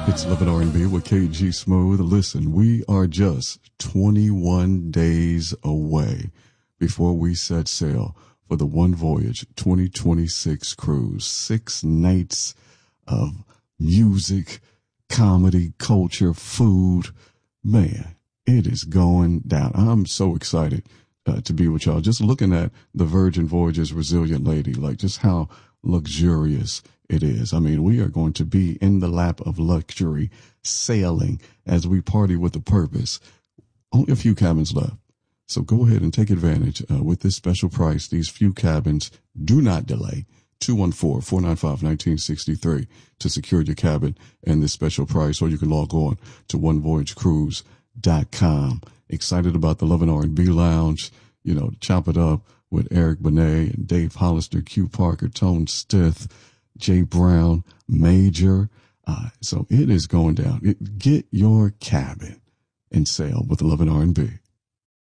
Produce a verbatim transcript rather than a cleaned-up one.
It's Love and R and B with K G Smooth. Listen, we are just twenty-one days away before we set sail for the One Voyage twenty twenty-six cruise. Six nights of music, comedy, culture, food. Man, it is going down. I'm so excited uh, to be with y'all. Just looking at the Virgin Voyages Resilient Lady, like just how luxurious it is. I mean, we are going to be in the lap of luxury, sailing as we party with a purpose. Only a few cabins left. So go ahead and take advantage uh, with this special price. These few cabins, do not delay. two one four, four nine five, one nine six three to secure your cabin and this special price, or you can log on to one voyage cruise dot com. Excited about the Love and R and B Lounge, you know, chop it up with Eric Benet and Dave Hollister, Q Parker, Tone Stith, Jay Brown, Major. Uh, so it is going down. It, get your cabin and sail with the Love and R and B.